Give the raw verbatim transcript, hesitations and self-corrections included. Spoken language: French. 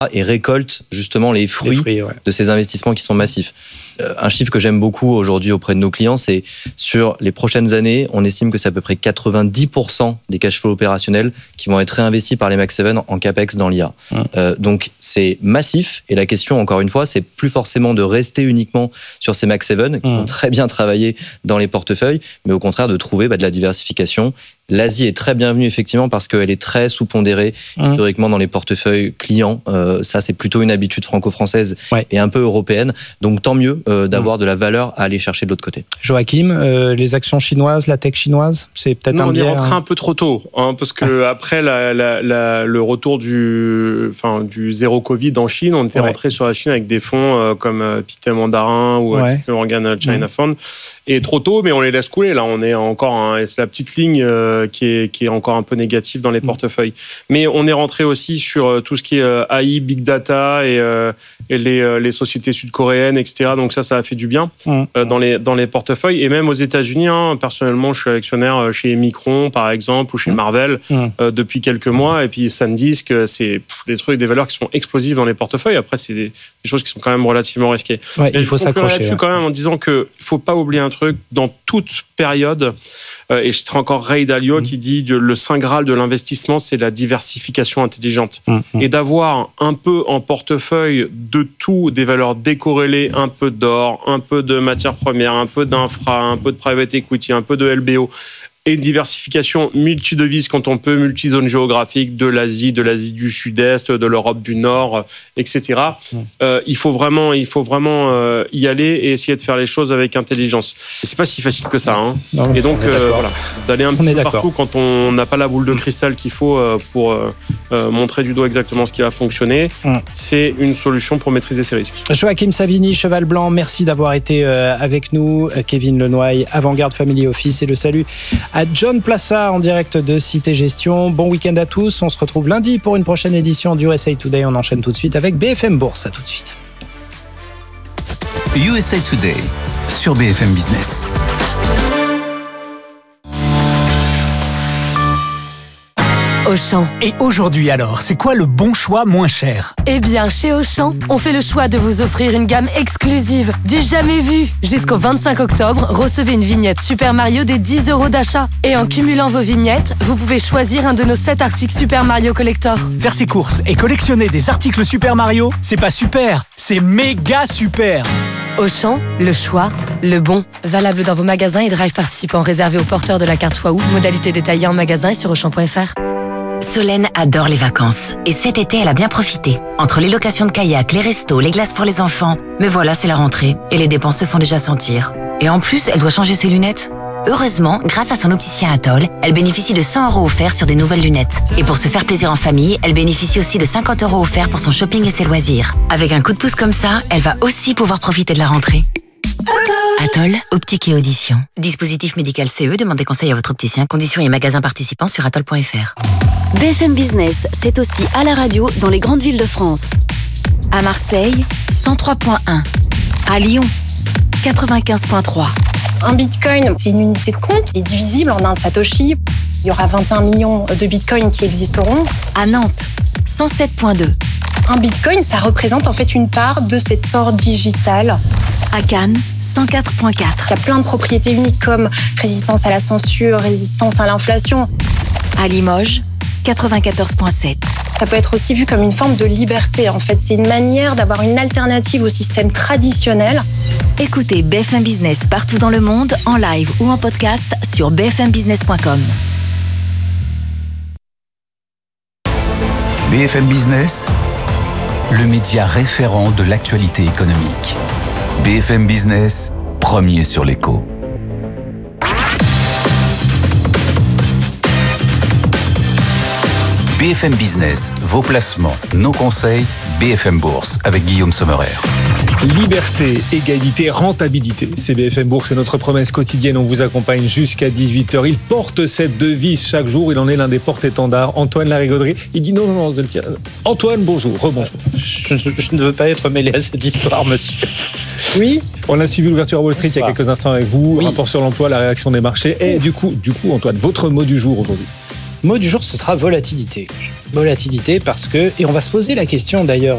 et récoltent justement les fruits, les fruits ouais. de ces investissements qui sont massifs. Un chiffre que j'aime beaucoup aujourd'hui auprès de nos clients, c'est sur les prochaines années, on estime que c'est à peu près quatre-vingt-dix pour cent des cash flows opérationnels qui vont être réinvestis par les Max sept en capex dans l'I A. Mmh. Euh, donc c'est massif et la question, encore une fois, c'est plus forcément de rester uniquement sur ces Max sept qui mmh. ont très bien travaillé dans les portefeuilles, mais au contraire de trouver bah, de la diversification. L'Asie est très bienvenue effectivement parce qu'elle est très sous-pondérée mmh. historiquement dans les portefeuilles clients. Euh, ça, c'est plutôt une habitude franco-française ouais. et un peu européenne. Donc tant mieux euh, d'avoir mmh. de la valeur à aller chercher de l'autre côté. Joachim, euh, les actions chinoises, la tech chinoise, c'est peut-être non, un biais. On est rentré hein. un peu trop tôt, hein, parce que ah. après la, la, la, le retour du, enfin, du zéro Covid en Chine, on était ouais. rentré sur la Chine avec des fonds euh, comme euh, Pictet Mandarin ou ouais. J P Morgan China mmh. Fund. Et trop tôt, mais on les laisse couler. Là, on est encore, hein, c'est la petite ligne euh, qui est qui est encore un peu négative dans les mmh. portefeuilles. Mais on est rentré aussi sur tout ce qui est euh, A I, Big Data et, euh, et les, euh, les sociétés sud-coréennes, et cetera. Donc ça, ça a fait du bien mmh. euh, dans les dans les portefeuilles. Et même aux États-Unis, hein, personnellement, je suis actionnaire chez Micron, par exemple, ou chez mmh. Marvel mmh. euh, depuis quelques mois. Et puis SanDisk, c'est pff, des trucs, des valeurs qui sont explosives dans les portefeuilles. Après, c'est des, des choses qui sont quand même relativement risquées. Ouais, et il faut s'accrocher là-dessus ouais. quand même en disant que il faut pas oublier un truc dans toute période. Euh, et je serai encore Ray Dalio mmh. qui dit que le saint graal de l'investissement, c'est la diversification intelligente. Mmh. Et d'avoir un peu en portefeuille de tout, des valeurs décorrélées, un peu d'or, un peu de matières premières, un peu d'infra, un peu de private equity, un peu de L B O. Et une diversification multi-devises quand on peut, multi-zones géographiques, de l'Asie, de l'Asie du Sud-Est, de l'Europe du Nord, et cetera. Mmh. Euh, il faut vraiment, il faut vraiment euh, y aller et essayer de faire les choses avec intelligence. Et c'est pas si facile que ça. Hein. Non, et donc, euh, voilà, d'aller un petit peu partout quand on n'a pas la boule de cristal qu'il faut euh, pour euh, euh, montrer du doigt exactement ce qui va fonctionner, mmh. c'est une solution pour maîtriser ses risques. Joachim Savini, Cheval Blanc, merci d'avoir été euh, avec nous. Kevin Lenoy, Avant-Garde Family Office, et le salut à John Plaza en direct de Cité Gestion. Bon week-end à tous. On se retrouve lundi pour une prochaine édition du U S A Today. On enchaîne tout de suite avec B F M Bourse. À tout de suite. U S A Today sur B F M Business. Auchan. Et aujourd'hui alors, c'est quoi le bon choix moins cher ? Eh bien, chez Auchan, on fait le choix de vous offrir une gamme exclusive, du jamais vu. Jusqu'au vingt-cinq octobre, recevez une vignette Super Mario des dix euros d'achat. Et en cumulant vos vignettes, vous pouvez choisir un de nos sept articles Super Mario Collector. Faire ses courses et collectionner des articles Super Mario, c'est pas super, c'est méga super. Auchan, le choix, le bon. Valable dans vos magasins et drive participants réservés aux porteurs de la carte Waouh. Modalité détaillée en magasin et sur auchan point f r. Solène adore les vacances. Et cet été, elle a bien profité. Entre les locations de kayak, les restos, les glaces pour les enfants. Mais voilà, c'est la rentrée. Et les dépenses se font déjà sentir. Et en plus, elle doit changer ses lunettes. Heureusement, grâce à son opticien Atoll, elle bénéficie de cent euros offerts sur des nouvelles lunettes. Et pour se faire plaisir en famille, elle bénéficie aussi de cinquante euros offerts pour son shopping et ses loisirs. Avec un coup de pouce comme ça, elle va aussi pouvoir profiter de la rentrée. Atoll, optique et audition. Dispositif médical C E, demandez conseil à votre opticien. Conditions et magasins participants sur atoll point f r. B F M Business, c'est aussi à la radio dans les grandes villes de France. À Marseille, cent trois point un. À Lyon, quatre-vingt-quinze point trois. Un bitcoin, c'est une unité de compte, il est divisible en un satoshi. Il y aura vingt et un millions de bitcoins qui existeront. À Nantes, cent sept point deux. Un bitcoin, ça représente en fait une part de cet or digital. À Cannes, cent quatre point quatre. Il y a plein de propriétés uniques comme résistance à la censure, résistance à l'inflation. À Limoges, quatre-vingt-quatorze point sept. Ça peut être aussi vu comme une forme de liberté. En fait, c'est une manière d'avoir une alternative au système traditionnel. Écoutez B F M Business partout dans le monde, en live ou en podcast sur b f m business point com. B F M Business, le média référent de l'actualité économique. B F M Business, premier sur l'écho. B F M Business, vos placements, nos conseils, B F M Bourse avec Guillaume Sommerer. Liberté, égalité, rentabilité. C'est B F M Bourse, c'est notre promesse quotidienne. On vous accompagne jusqu'à dix-huit heures. Il porte cette devise chaque jour. Il en est l'un des porte-étendards. Antoine Larigauderie. Il dit non, non, non, Zeltia. Antoine, bonjour, rebonjour. Je, je ne veux pas être mêlé à cette histoire, monsieur. Oui, on a suivi l'ouverture à Wall Street il y a quelques instants avec vous. Oui. Rapport sur l'emploi, la réaction des marchés. Et du coup, du coup, Antoine, votre mot du jour aujourd'hui? Mot du jour, ce sera volatilité. Volatilité parce que, et on va se poser la question d'ailleurs,